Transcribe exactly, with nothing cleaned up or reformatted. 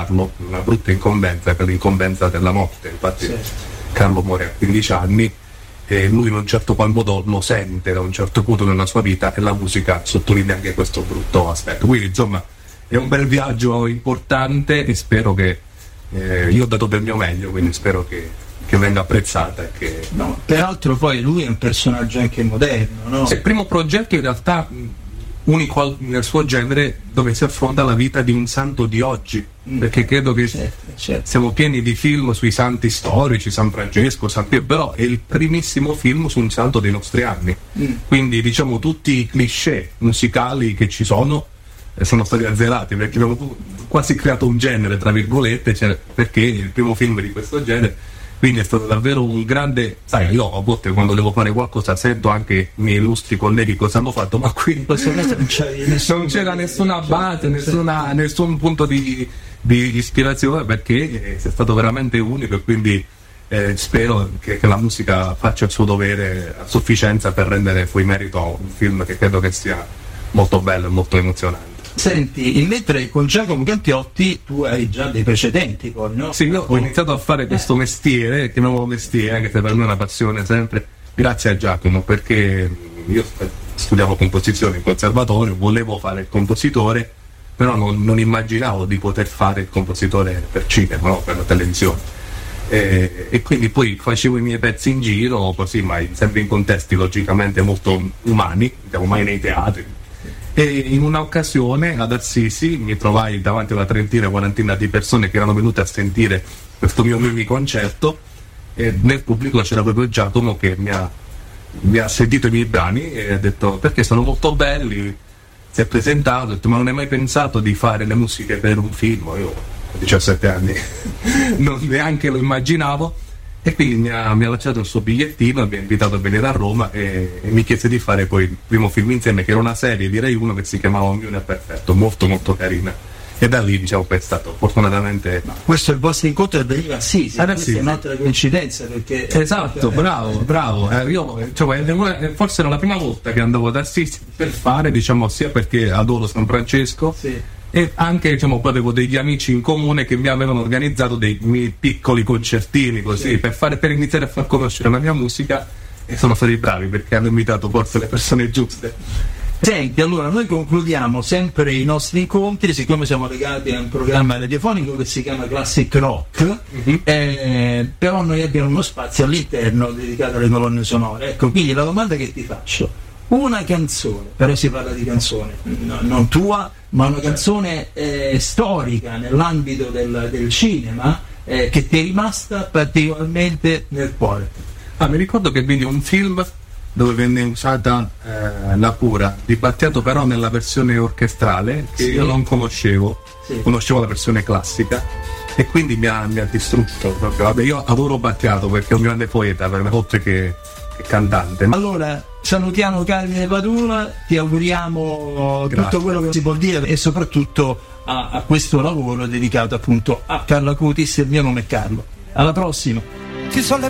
Carlo, una brutta incombenza, che è l'incombenza della morte. Infatti sì. Carlo muore a quindici anni e lui in un certo qual modo lo sente da un certo punto nella sua vita, e la musica sottolinea anche questo brutto aspetto. Quindi insomma è un bel viaggio importante e spero che eh, io ho dato del mio meglio, quindi spero che, che venga apprezzata e che... No, peraltro poi lui è un personaggio anche moderno, no? È il primo progetto in realtà unico nel suo genere dove si affronta la vita di un santo di oggi, mm. perché credo che certo, certo. siamo pieni di film sui santi storici, San Francesco, San Pietro, però è il primissimo film su un santo dei nostri anni, mm. quindi diciamo tutti i cliché musicali che ci sono eh, sono stati azzerati, perché abbiamo quasi creato un genere tra virgolette, cioè, perché è il primo film di questo genere. Quindi è stato davvero un grande, sai, io a volte quando devo fare qualcosa sento anche i miei illustri colleghi cosa hanno fatto, ma qui non c'era nessuna base, nessuna, nessun punto di, di ispirazione, perché è stato veramente unico, e quindi eh, spero che, che la musica faccia il suo dovere a sufficienza per rendere poi merito a un film che credo che sia molto bello e molto emozionante. Senti, mentre con Giacomo Gantiotti tu hai già dei precedenti poi, no? Sì, io ho iniziato a fare questo mestiere, chiamiamolo mestiere, che per me è una passione sempre, grazie a Giacomo, perché io studiavo composizione in conservatorio, volevo fare il compositore, però non, non immaginavo di poter fare il compositore per cinema, no? Per la televisione. E, e quindi poi facevo i miei pezzi in giro, così, ma sempre in contesti logicamente molto umani, diciamo mai nei teatri. E in un'occasione ad Assisi mi trovai davanti a una trentina, quarantina di persone che erano venute a sentire questo mio mini concerto, e nel pubblico c'era proprio Giacomo che mi ha, mi ha sentito i miei brani e ha detto perché sono molto belli, si è presentato, ha detto ma non hai mai pensato di fare le musiche per un film? Io ho diciassette anni non neanche lo immaginavo, e quindi mi ha, mi ha lasciato il suo bigliettino, mi ha invitato a venire a Roma e, e mi chiese di fare poi il primo film insieme, che era una serie, direi uno, che si chiamava Ognuno è perfetto, molto molto carina, e da lì diciamo è stato fortunatamente no, questo è il vostro incontro del sì, sì, ah, sì. È un'altra coincidenza perché esatto, bravo, bravo eh, io cioè, forse era la prima volta che andavo da Assisi per fare, diciamo, sia perché adoro San Francesco, sì. E anche diciamo poi avevo degli amici in comune che mi avevano organizzato dei miei piccoli concertini così, sì. per, fare, per iniziare a far conoscere la mia musica, e sono stati bravi perché hanno invitato forse le persone giuste. Senti, allora noi concludiamo sempre i nostri incontri, siccome siamo legati a un programma radiofonico che si chiama Classic Rock, mm-hmm. eh, però noi abbiamo uno spazio all'interno dedicato alle colonne sonore. Ecco, quindi la domanda che ti faccio: una canzone, però si parla di canzone no, non tua, ma una canzone eh, storica nell'ambito del, del cinema eh, che ti è rimasta particolarmente nel cuore. Ah, mi ricordo che vidi un film dove venne usata eh, la Pura di Battiato, però nella versione orchestrale, che sì. io non conoscevo, sì. conoscevo la versione classica, e quindi mi ha, mi ha distrutto proprio. Vabbè, io adoro Battiato perché è un grande poeta, per me, oltre che, che cantante. Allora salutiamo Carmine Padula, ti auguriamo Grazie. tutto quello che si può dire, e soprattutto a, a questo lavoro dedicato appunto a Carlo Acutis. Il mio nome è Carlo, alla prossima.